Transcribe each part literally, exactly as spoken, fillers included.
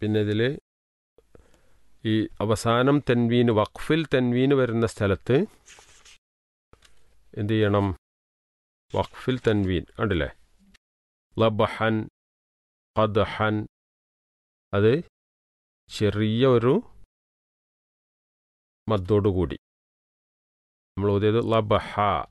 പിന്നെ ഇതിൽ ഈ അവസാനം തൻവീന് വഖഫിൽ തൻവീന് വരുന്ന സ്ഥലത്ത് എന്ത് ചെയ്യണം? വഖഫിൽ തൻവീൻ കണ്ടില്ലേ? ലബഹൻ ഖദ്ഹൻ, അത് ചെറിയ ഒരു മദ്ദോടുകൂടി നമ്മൾ ഓതിയത് ലബഹ.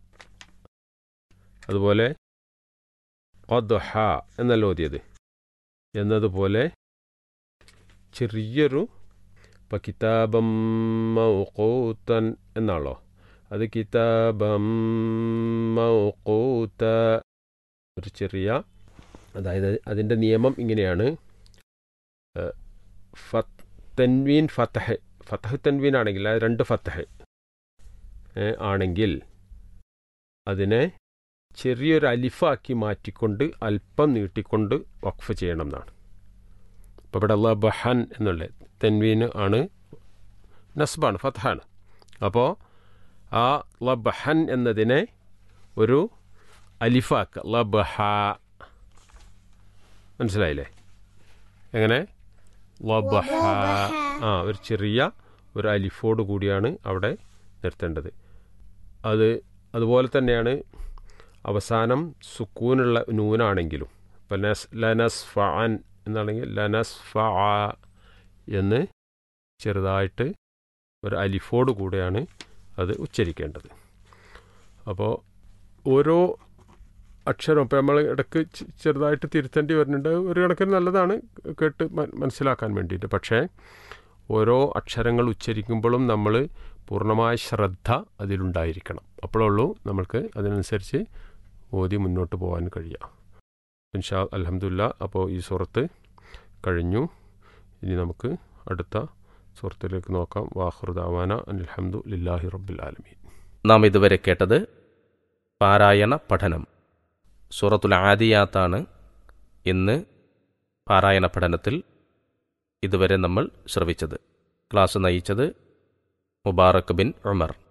അതുപോലെ ഖദ്ഹ എന്നല്ല ഓതിയത്. എന്നതുപോലെ ചെറിയൊരു ഇപ്പം കിതാബം മൗഖൂതൻ എന്നാണല്ലോ, അത് കിതാബം മൗഖൂത, ഒരു ചെറിയ, അതായത് അതിൻ്റെ നിയമം ഇങ്ങനെയാണ്. തൻവീൻ ഫതഹ്, ഫതഹ് തൻവീൻ ആണെങ്കിൽ, അത് രണ്ട് ഫതഹ് ആണെങ്കിൽ അതിനെ ചെറിയൊരു അലിഫാക്കി മാറ്റിക്കൊണ്ട് അല്പം നീട്ടിക്കൊണ്ട് വഖഫ് ചെയ്യണം എന്നാണ്. ഇപ്പോൾ ഇവിടെ ലബഹൻ എന്നുള്ള തൻവീന് ആണ്, നസ്ബാണ്, ഫതഹാണ്. അപ്പോൾ ആ ലബഹൻ എന്നതിനെ ഒരു അലിഫാക്ക, ലബഹ. മനസ്സിലായില്ലേ? എങ്ങനെ? ലബഹ. ആ, ഒരു ചെറിയ ഒരു അലിഫോട് കൂടിയാണ് അവിടെ നിർത്തേണ്ടത്. അത് അതുപോലെ തന്നെയാണ് അവസാനം സുക്കൂനുള്ള നൂനാണെങ്കിലും. ഇപ്പം നസ് ലനസ് ഫഅൻ എന്നാണെങ്കിൽ ലനസ് ഫഅ എന്ന് ചെറുതായിട്ട് ഒരു അലിഫോട് കൂടെയാണ് അത് ഉച്ചരിക്കേണ്ടത്. അപ്പോൾ ഓരോ അക്ഷരം ഇപ്പം നമ്മൾ ഇടയ്ക്ക് ചെറുതായിട്ട് തിരുത്തേണ്ടി വരുന്നുണ്ട്. ഒരു കണക്കിന് നല്ലതാണ് കേട്ട് മനസ്സിലാക്കാൻ വേണ്ടിയിട്ട്. പക്ഷേ ഓരോ അക്ഷരങ്ങൾ ഉച്ചരിക്കുമ്പോഴും നമ്മൾ പൂർണ്ണമായ ശ്രദ്ധ അതിലുണ്ടായിരിക്കണം. അപ്പോഴുള്ളൂ നമ്മൾക്ക് അതിനനുസരിച്ച് ഓതി മുന്നോട്ട് പോകാൻ കഴിയുക. ഇൻഷാ അൽഹംദുലില്ലാ. അപ്പോൾ ഈ സൂറത്ത് കഴിഞ്ഞു. ഇനി നമുക്ക് അടുത്ത സൂറത്തിലേക്ക് നോക്കാം. വാഖിറു ദഅവാന അൽഹംദു ലില്ലാഹി റബ്ബിൽ ആലമീൻ. നാം ഇതുവരെ കേട്ടത് പാരായണ പഠനം. സൂറത്തുൽ ആദിയാത്താണ് ഇന്ന് പാരായണ പഠനത്തിൽ ഇതുവരെ നമ്മൾ ശ്രവിച്ചത്. ക്ലാസ് നയിച്ചത് മുബാറക് ബിൻ ഉമർ.